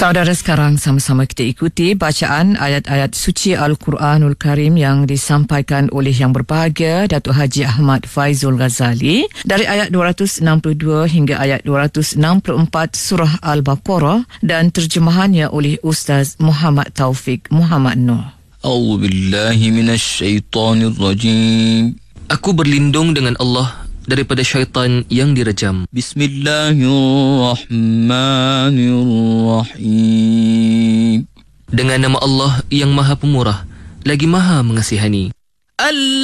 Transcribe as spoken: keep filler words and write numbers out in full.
Saudara, sekarang sama-sama kita ikuti bacaan ayat-ayat suci Al-Quranul Karim yang disampaikan oleh Yang Berbahagia Datuk Haji Ahmad Faizul Ghazali dari ayat dua ratus enam puluh dua hingga ayat dua ratus enam puluh empat surah Al-Baqarah dan terjemahannya oleh Ustaz Muhammad Taufik Muhammad Noor. A'udzu billahi minasy syaithanir rajim. Aku berlindung dengan Allah daripada syaitan yang direjam. Bismillahirrahmanirrahim. Dengan nama Allah yang Maha Pemurah lagi Maha Mengasihani.